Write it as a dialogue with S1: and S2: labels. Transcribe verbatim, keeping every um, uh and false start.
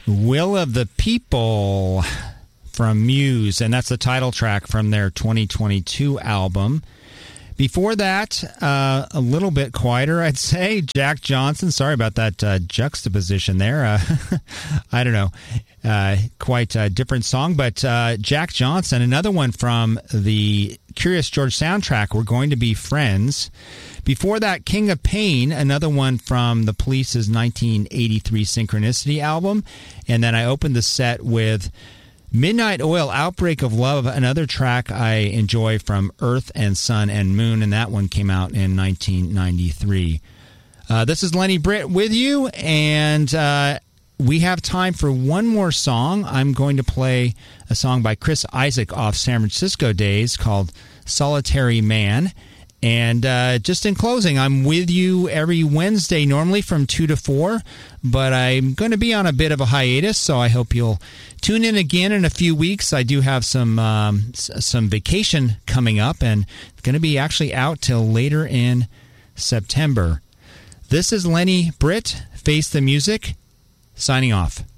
S1: Will of the People from Muse, and that's the title track from their twenty twenty-two album. Before that, uh, a little bit quieter, I'd say. Jack Johnson. Sorry about that uh, juxtaposition there. Uh, I don't know. Uh, quite a different song. But uh, Jack Johnson, another one from the Curious George soundtrack, We're Going to Be Friends. Before that, King of Pain, another one from the Police's nineteen eighty-three Synchronicity album. And then I opened the set with Midnight Oil, Outbreak of Love, another track I enjoy from Earth and Sun and Moon, and that one came out in nineteen ninety-three. Uh, this is Lenny Britt with you, and uh, we have time for one more song. I'm going to play a song by Chris Isaak off San Francisco Days called Solitary Man. And uh, just in closing, I'm with you every Wednesday, normally from two to four, but I'm going to be on a bit of a hiatus, so I hope you'll tune in again in a few weeks. I do have some um, some vacation coming up, and it's going to be actually out till later in September. This is Lenny Britt, Face the Music, signing off.